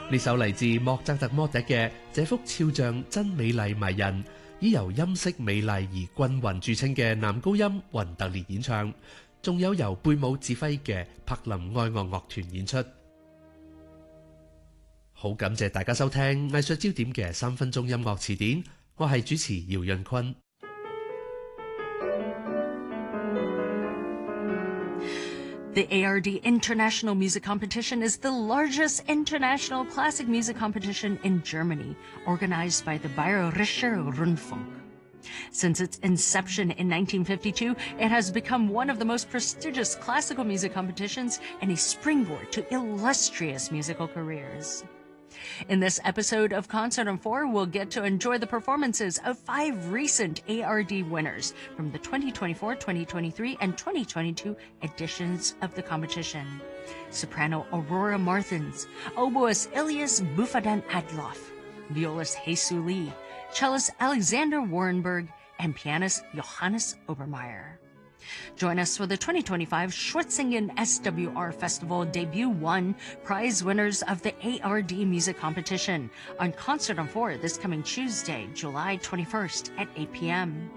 呢首嚟自莫扎特魔笛嘅這幅肖像真美麗迷人，以由音色美麗而均勻著稱嘅男高音雲特列演唱，仲有由貝姆指揮嘅柏林愛樂樂團演出。好感謝大家收聽藝術焦點嘅3分鐘音樂詞典，我係主持姚潤坤。 The ARD International Music Competition is the largest international classic music competition in Germany, organized by the Bayerischer Rundfunk. Since its inception in 1952, it has become one of the most prestigious classical music competitions and a springboard to illustrious musical careers. In this episode of Concert on 4, we'll get to enjoy the performances of 5 recent ARD winners from the 2024, 2023, and 2022 editions of the competition. Soprano Aurora Martins, oboist Ilias Bufadan-Adloff, violist Hesu Lee, cellist Alexander Warrenberg, and pianist Johannes Obermeier. Join us for the 2025 Schwetzingen SWR Festival Debut 1 prize winners of the ARD Music Competition on Concert on 4 this coming Tuesday, July 21st at 8 p.m.